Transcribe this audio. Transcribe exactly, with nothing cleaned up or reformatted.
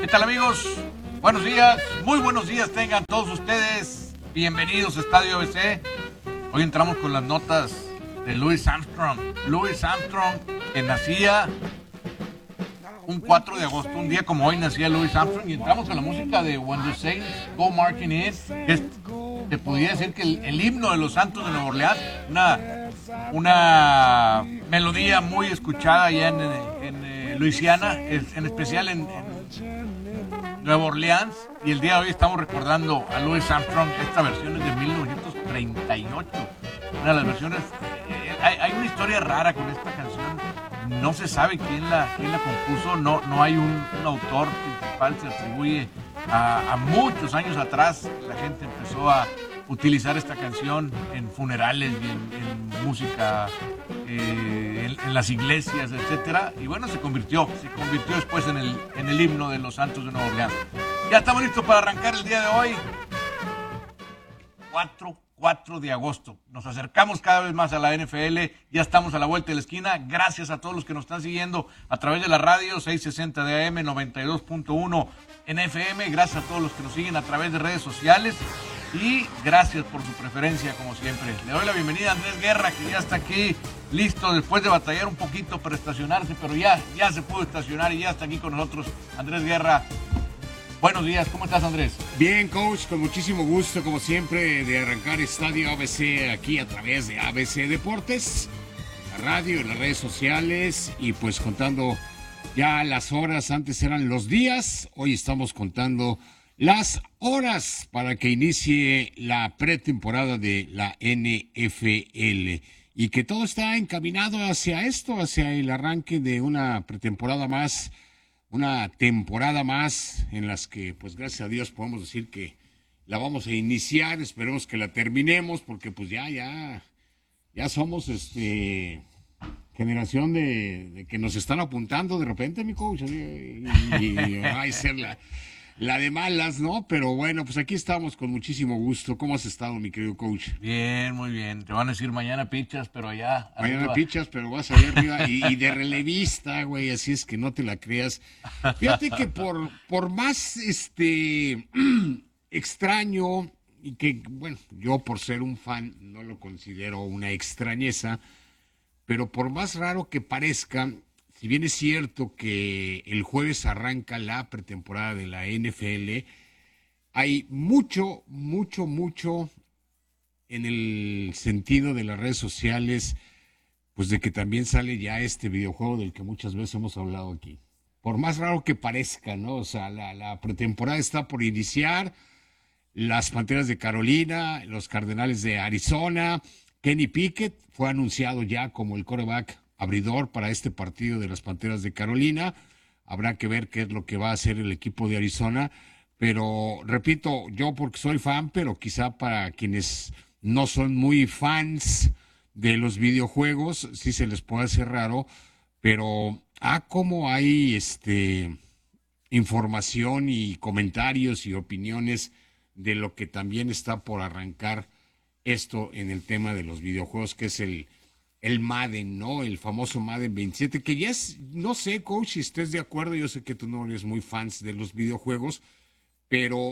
¿Qué tal, amigos? Buenos días, muy buenos días tengan todos ustedes. Bienvenidos a Estadio A B C. Hoy entramos con las notas de Louis Armstrong. Louis Armstrong, que nacía un cuatro de agosto, un día como hoy nacía Louis Armstrong, y entramos con la música de When the Saints Go Marching In, que es, te podría decir que el, el himno de los Santos de Nueva Orleans, una, una melodía muy escuchada allá en, en, en Luisiana, en especial en, en Nueva Orleans, y el día de hoy estamos recordando a Louis Armstrong. Esta versión es de mil novecientos treinta y ocho, una de las versiones. eh, hay, hay una historia rara con esta canción. No se sabe quién la, quién la compuso, no, no hay un, un autor principal, se atribuye a, a muchos años atrás. La gente empezó a utilizar esta canción en funerales y en, en música, eh, en, en las iglesias, etcétera. Y bueno, se convirtió, se convirtió después en el, en el himno de los Santos de Nueva Orleans. Ya estamos listos para arrancar el día de hoy. cuatro de agosto. Nos acercamos cada vez más a la N F L, ya estamos a la vuelta de la esquina. Gracias a todos los que nos están siguiendo a través de la radio seiscientos sesenta de A M, noventa y dos punto uno en F M. Gracias a todos los que nos siguen a través de redes sociales y gracias por su preferencia como siempre. Le doy la bienvenida a Andrés Guerra, que ya está aquí listo después de batallar un poquito para estacionarse, pero ya, ya se pudo estacionar y ya está aquí con nosotros. Andrés Guerra, buenos días, ¿cómo estás, Andrés? Bien, coach, con muchísimo gusto, como siempre, de arrancar Estadio A B C aquí a través de A B C Deportes, la radio, en las redes sociales, y pues contando ya las horas. Antes eran los días, hoy estamos contando las horas para que inicie la pretemporada de la N F L, y que todo está encaminado hacia esto, hacia el arranque de una pretemporada más, una temporada más en las que, pues gracias a Dios, podemos decir que la vamos a iniciar. Esperemos que la terminemos, porque pues ya, ya, ya somos este generación de, de que nos están apuntando de repente, mi coach, y, y, y va a ser la, la de malas, ¿no? Pero bueno, pues aquí estamos con muchísimo gusto. ¿Cómo has estado, mi querido coach? Bien, muy bien. Te van a decir mañana pichas, pero allá Mañana arriba. pichas, pero vas allá arriba y, y de relevista, güey, así es que no te la creas. Fíjate que por, por más este extraño, y que, bueno, yo por ser un fan no lo considero una extrañeza, pero por más raro que parezca, si bien es cierto que el jueves arranca la pretemporada de la N F L, hay mucho, mucho, mucho en el sentido de las redes sociales, pues de que también sale ya este videojuego del que muchas veces hemos hablado aquí. Por más raro que parezca, ¿no? O sea, la, la pretemporada está por iniciar. Las Panteras de Carolina, los Cardenales de Arizona, Kenny Pickett fue anunciado ya como el quarterback abridor para este partido de las Panteras de Carolina. Habrá que ver qué es lo que va a hacer el equipo de Arizona. Pero, repito, yo porque soy fan, pero quizá para quienes no son muy fans de los videojuegos, sí se les puede hacer raro, pero ah, como hay este información y comentarios y opiniones de lo que también está por arrancar esto en el tema de los videojuegos, que es el, el Madden, ¿no? El famoso Madden veintisiete, que ya es, no sé, coach, si estés de acuerdo, yo sé que tú no eres muy fans de los videojuegos, pero